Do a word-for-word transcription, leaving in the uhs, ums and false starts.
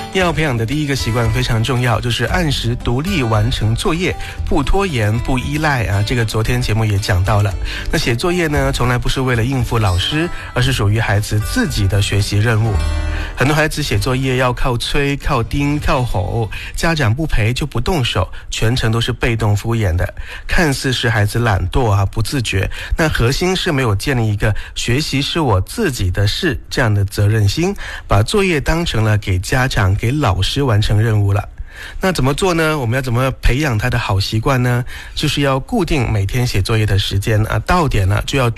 要培养的第一个习惯非常重要，就是按时独立完成作业，不拖延，不依赖啊。这个昨天节目也讲到了。那写作业呢，从来不是为了应付老师，而是属于孩子自己的学习任务。很多孩子写作业要靠催、靠盯、靠吼，家长不陪就不动手，全程都是被动敷衍的。看似是孩子懒惰啊，不自觉，那核心是没有建立一个学习是我自己的事这样的责任心，把作业当成了给家长、给老师完成任务了。那怎么做呢？我们要怎么培养他的好习惯呢？就是要固定每天写作业的时间啊，到点了就要